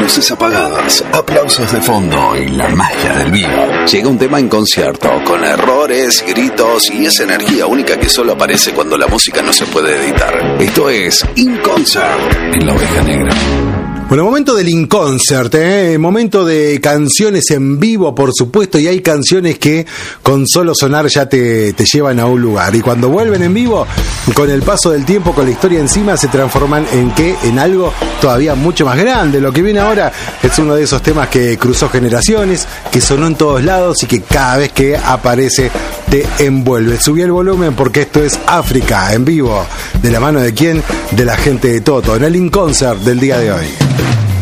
luces apagadas, aplausos de fondo y la magia del vivo. Llega un tema en concierto, con errores, gritos y esa energía única que solo aparece cuando la música no se puede editar. Esto es In Concert en La Oveja Negra. Bueno, momento del In Concert, momento de canciones en vivo, por supuesto, y hay canciones que con solo sonar ya te llevan a un lugar. Y cuando vuelven en vivo, con el paso del tiempo, con la historia encima, se transforman en algo todavía mucho más grande. Lo que viene ahora es uno de esos temas que cruzó generaciones, que sonó en todos lados y que cada vez que aparece te envuelve. Subí el volumen porque esto es África en vivo. ¿De la mano de quién? De la gente de Toto, en el In Concert del día de hoy.